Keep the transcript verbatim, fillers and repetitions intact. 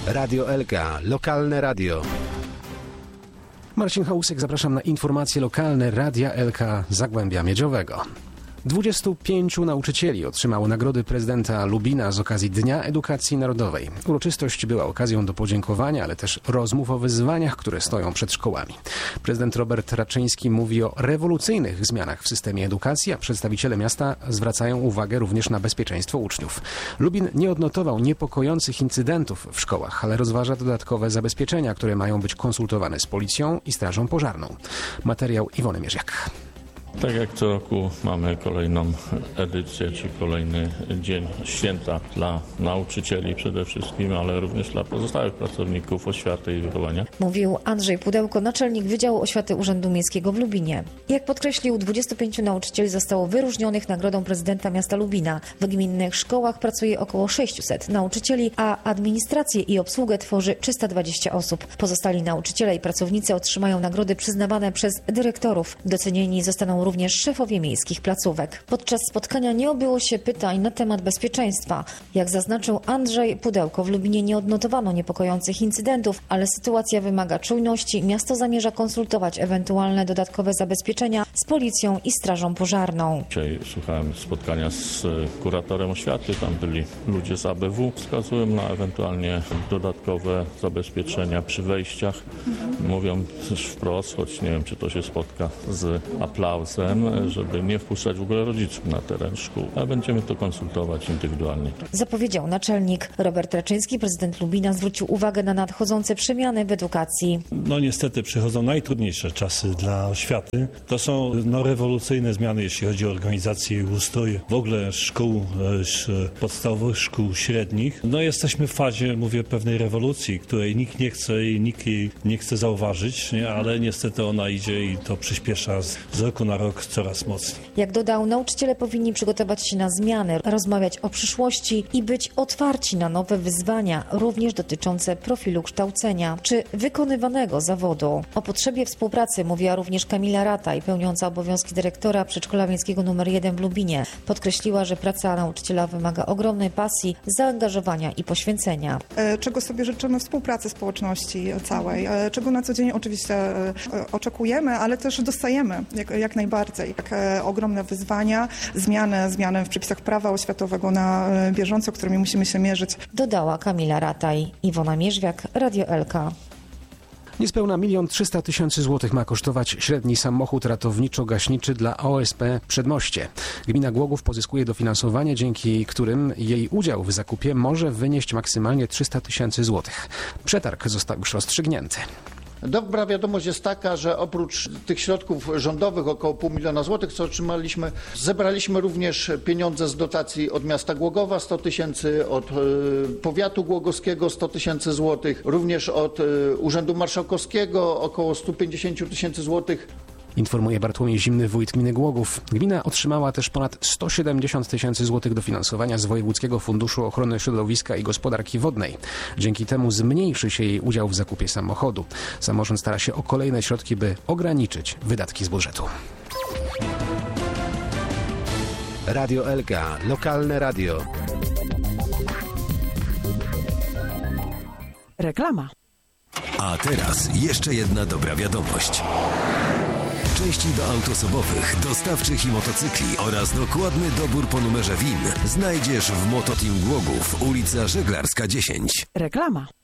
Radio L K, lokalne radio. Marcin Chałusek, zapraszam na informacje lokalne Radia L K Zagłębia Miedziowego. dwudziestu pięciu nauczycieli otrzymało nagrody prezydenta Lubina z okazji Dnia Edukacji Narodowej. Uroczystość była okazją do podziękowania, ale też rozmów o wyzwaniach, które stoją przed szkołami. Prezydent Robert Raczyński mówi o rewolucyjnych zmianach w systemie edukacji, a przedstawiciele miasta zwracają uwagę również na bezpieczeństwo uczniów. Lubin nie odnotował niepokojących incydentów w szkołach, ale rozważa dodatkowe zabezpieczenia, które mają być konsultowane z policją i strażą pożarną. Materiał Iwony Mierziak. Tak jak co roku mamy kolejną edycję, czy kolejny dzień święta dla nauczycieli przede wszystkim, ale również dla pozostałych pracowników oświaty i wychowania. Mówił Andrzej Pudełko, naczelnik Wydziału Oświaty Urzędu Miejskiego w Lubinie. Jak podkreślił, dwudziestu pięciu nauczycieli zostało wyróżnionych nagrodą prezydenta miasta Lubina. W gminnych szkołach pracuje około sześciuset nauczycieli, a administrację i obsługę tworzy trzysta dwadzieścia osób. Pozostali nauczyciele i pracownicy otrzymają nagrody przyznawane przez dyrektorów. Docenieni zostaną również szefowie miejskich placówek. Podczas spotkania nie obyło się pytań na temat bezpieczeństwa. Jak zaznaczył Andrzej Pudełko, w Lubinie nie odnotowano niepokojących incydentów, ale sytuacja wymaga czujności. Miasto zamierza konsultować ewentualne dodatkowe zabezpieczenia z policją i strażą pożarną. Dzisiaj słuchałem spotkania z kuratorem oświaty, tam byli ludzie z A B W. Wskazują na ewentualnie dodatkowe zabezpieczenia przy wejściach. Mówią też wprost, choć nie wiem, czy to się spotka z aplauzem, żeby nie wpuszczać w ogóle rodziców na teren szkół, ale będziemy to konsultować indywidualnie. Zapowiedział naczelnik. Robert Raczyński, prezydent Lubina, zwrócił uwagę na nadchodzące przemiany w edukacji. No niestety przychodzą najtrudniejsze czasy dla oświaty. To są no, rewolucyjne zmiany, jeśli chodzi o organizację i ustrój w ogóle szkół podstawowych, szkół średnich. No jesteśmy w fazie, mówię, pewnej rewolucji, której nikt nie chce i nikt jej nie chce zauważyć, nie? Ale niestety ona idzie i to przyspiesza z, z roku na rok coraz mocniej. Jak dodał, nauczyciele powinni przygotować się na zmiany, rozmawiać o przyszłości i być otwarci na nowe wyzwania, również dotyczące profilu kształcenia czy wykonywanego zawodu. O potrzebie współpracy mówiła również Kamila Rataj, pełniąca obowiązki dyrektora przedszkola miejskiego numer jeden w Lubinie. Podkreśliła, że praca nauczyciela wymaga ogromnej pasji, zaangażowania i poświęcenia. Czego sobie życzymy? Współpracy społeczności całej, czego na co dzień oczywiście oczekujemy, ale też dostajemy jak, jak najbardziej. Tak, ogromne wyzwania, zmiany, zmiany w przepisach prawa oświatowego na bieżąco, którymi musimy się mierzyć. Dodała Kamila Rataj. Iwona Mierzwiak, Radio L K. Niespełna milion trzysta tysięcy złotych ma kosztować średni samochód ratowniczo-gaśniczy dla O S P Przedmoście. Gmina Głogów pozyskuje dofinansowanie, dzięki którym jej udział w zakupie może wynieść maksymalnie trzysta tysięcy złotych. Przetarg został już rozstrzygnięty. Dobra wiadomość jest taka, że oprócz tych środków rządowych, około pół miliona złotych, co otrzymaliśmy, zebraliśmy również pieniądze z dotacji od miasta Głogowa, sto tysięcy, od y, powiatu głogowskiego sto tysięcy złotych, również od y, Urzędu Marszałkowskiego około sto pięćdziesiąt tysięcy złotych. Informuje Bartłomiej Zimny, wójt gminy Głogów. Gmina otrzymała też ponad sto siedemdziesiąt tysięcy złotych dofinansowania z Wojewódzkiego Funduszu Ochrony Środowiska i Gospodarki Wodnej. Dzięki temu zmniejszy się jej udział w zakupie samochodu. Samorząd stara się o kolejne środki, by ograniczyć wydatki z budżetu. Radio L K, lokalne radio. Reklama. A teraz jeszcze jedna dobra wiadomość. Części do aut osobowych, dostawczych i motocykli oraz dokładny dobór po numerze V I N znajdziesz w Mototeam Głogów, ulica Żeglarska dziesięć. Reklama.